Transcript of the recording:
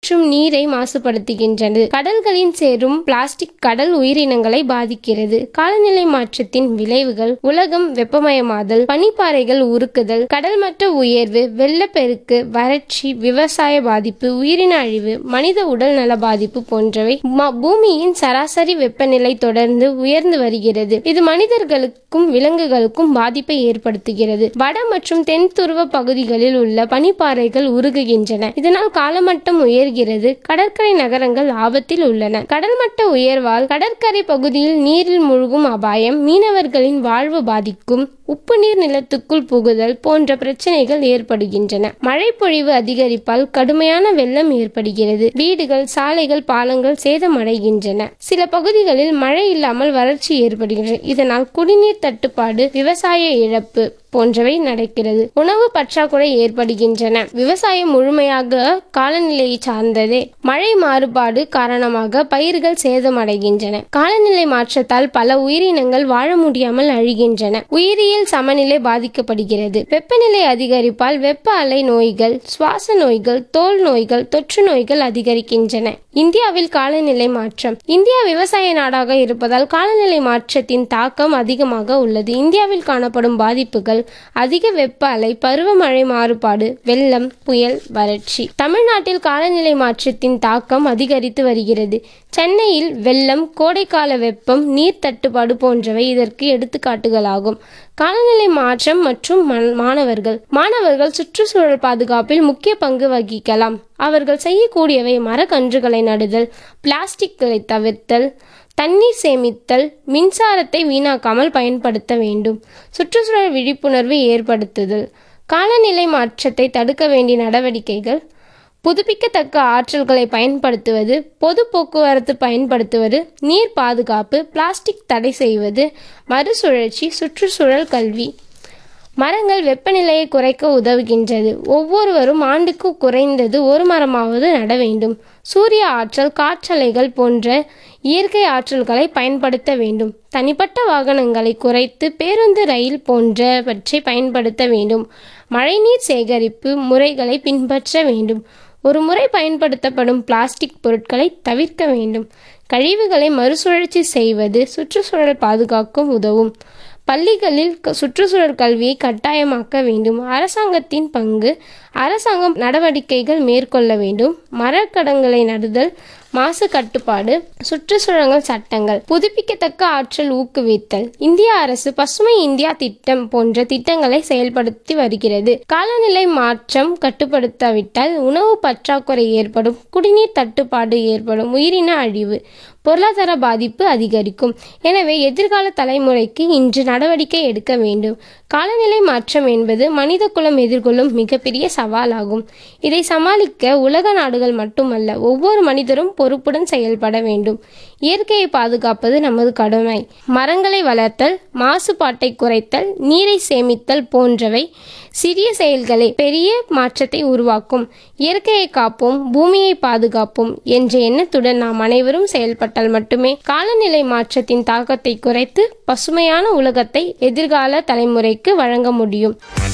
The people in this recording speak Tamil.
மற்றும் நீரை மாசுபடுத்துகின்றது. கடல்களில் சேரும் பிளாஸ்டிக் கடல் உயிரினங்களை பாதிக்கிறது. காலநிலை மாற்றத்தின் விளைவுகள்: உலகம் வெப்பமயமாதல், பனிப்பாறைகள் உருக்குதல், கடல் மட்ட உயர்வு, வெள்ளப்பெருக்கு, வறட்சி, விவசாய பாதிப்பு, உயிரின அழிவு, மனித உடல் நல பாதிப்பு போன்றவை. பூமியின் சராசரி வெப்பநிலை தொடர்ந்து உயர்ந்து வருகிறது. இது மனிதர்களுக்கும் விலங்குகளுக்கும் பாதிப்பை ஏற்படுத்துகிறது. வட மற்றும் தென் துருவ பகுதிகளில் உள்ள பனிப்பாறைகள் உருகுகின்றன. இதனால் காலமட்டம் உயர்கிறது. கடற்கரை நகரங்கள் ஆபத்தில் உள்ளன. கடல் மட்ட உயர்வால் கடற்கரை பகுதியில் நீரில் மூழ்கும் அபாயம், மீனவர்களின் வாழ்வு பாதிக்கும், உப்பு நீர் நிலத்துக்குள் புகுதல் போன்ற பிரச்சனைகள் ஏற்படுகின்றன. மழை பொழிவு அதிகரிப்பால் கடுமையான வெள்ளம் ஏற்படுகிறது. வீடுகள், சாலைகள், பாலங்கள் சேதமடைகின்றன. சில பகுதிகளில் மழை இல்லாமல் வறட்சி ஏற்படுகின்றன. இதனால் குடிநீர் தட்டுப்பாடு, விவசாய இழப்பு போன்றவை நடக்கிறது. உணவு பற்றாக்குறை ஏற்படுகின்றன. விவசாயம் முழுமையாக காலநிலையை சார்ந்ததே. மழை மாறுபாடு காரணமாக பயிர்கள் சேதமடைகின்றன. காலநிலை மாற்றத்தால் பல உயிரினங்கள் வாழ முடியாமல் அழிகின்றன. உயிரியல் சமநிலை பாதிக்கப்படுகிறது. வெப்பநிலை அதிகரிப்பால் வெப்ப அலை நோய்கள், சுவாச நோய்கள், தோல் நோய்கள், தொற்று நோய்கள் அதிகரிக்கின்றன. இந்தியாவில் காலநிலை மாற்றம்: இந்தியா விவசாய நாடாக இருப்பதால் காலநிலை மாற்றத்தின் தாக்கம் அதிகமாக உள்ளது. இந்தியாவில் காணப்படும் பாதிப்புகள்: அதிக வெப்ப அலை, பருவமழை மாறுபாடு, வெள்ளம், புயல், வறட்சி. தமிழ்நாட்டில் காலநிலை மாற்றத்தின் தாக்கம் அதிகரித்து வருகிறது. சென்னையில் வெள்ளம், கோடைக்கால வெப்பம், நீர் தட்டுப்பாடு போன்றவை இதற்கு எடுத்துக்காட்டுகளாகும். காலநிலை மாற்றம் மற்றும் மாணவர்கள் சுற்றுச்சூழல் பாதுகாப்பில் முக்கிய பங்கு வகிக்கலாம். அவர்கள் செய்யக்கூடியவை: மரக்கன்றுகளை நடுதல், பிளாஸ்டிக்களை தவிர்த்தல், தண்ணீர் சேமித்தல், மின்சாரத்தை வீணாக்காமல் பயன்படுத்த வேண்டும், சுற்றுச்சூழல் விழிப்புணர்வு ஏற்படுத்துதல். காலநிலை மாற்றத்தை தடுக்க வேண்டிய நடவடிக்கைகள்: புதுப்பிக்கத்தக்க ஆற்றல்களை பயன்படுத்துவது, பொது போக்குவரத்து பயன்படுத்துவது, நீர் பாதுகாப்பு, பிளாஸ்டிக் தடை செய்வது, மறுசுழற்சி, சுற்றுச்சூழல் கல்வி. மரங்கள் வெப்பநிலையை குறைக்க உதவுகின்றது. ஒவ்வொருவரும் ஆண்டுக்கு குறைந்தது ஒரு மரமாவது நட வேண்டும். சூரிய ஆற்றல், காற்றலைகள் போன்ற இயற்கை ஆற்றல்களை பயன்படுத்த வேண்டும். தனிப்பட்ட வாகனங்களை குறைத்து பேருந்து, ரயில் போன்றவற்றை பயன்படுத்த வேண்டும். மழைநீர் சேகரிப்பு முறைகளை பின்பற்ற வேண்டும். ஒரு முறை பயன்படுத்தப்படும் பிளாஸ்டிக் பொருட்களை தவிர்க்க வேண்டும். கழிவுகளை மறுசுழற்சி செய்வது சுற்றுச்சூழல் பாதுகாக்கும் உதவும். பள்ளிகளில் சுற்றுச்சூழல் கல்வியை கட்டாயமாக்க வேண்டும். அரசாங்கத்தின் பங்கு: அரசாங்கம் நடவடிக்கைகள் மேற்கொள்ள வேண்டும். மரக்கடங்களை நடுதல், மாசு கட்டுப்பாடு, சுற்றுச்சூழல் சட்டங்கள். புதுப்பிக்கத்தக்க ஆற்றல் ஊக்குவித்தல்: இந்திய அரசு பசுமை இந்தியா திட்டம் போன்ற திட்டங்களை செயல்படுத்தி வருகிறது. காலநிலை மாற்றம் கட்டுப்படுத்தாவிட்டால் உணவு பற்றாக்குறை ஏற்படும், குடிநீர் தட்டுப்பாடு ஏற்படும், உயிரின அழிவு, பொருளாதார பாதிப்பு அதிகரிக்கும். எனவே எதிர்கால தலைமுறைக்கு இன்று நடவடிக்கை எடுக்க வேண்டும். காலநிலை மாற்றம் என்பது மனித குலம் எதிர்கொள்ளும் மிகப்பெரிய சவாலாகும். இதை சமாளிக்க உலக நாடுகள் மட்டுமல்ல, ஒவ்வொரு மனிதரும் பொறுப்புடன் செயல்பட வேண்டும். இயற்கையை பாதுகாப்பது நமது கடமை. மரங்களை வளர்த்தல், மாசுபாட்டை குறைத்தல், நீரை சேமித்தல் போன்றவை சிறிய செயல்களே பெரிய மாற்றத்தை உருவாக்கும். இயற்கையை காப்போம், பூமியை பாதுகாப்போம் என்ற எண்ணத்துடன் நாம் அனைவரும் செயல்பட்டால் மட்டுமே காலநிலை மாற்றத்தின் தாக்கத்தை குறைத்து பசுமையான உலகத்தை எதிர்கால தலைமுறைக்கு வழங்க முடியும்.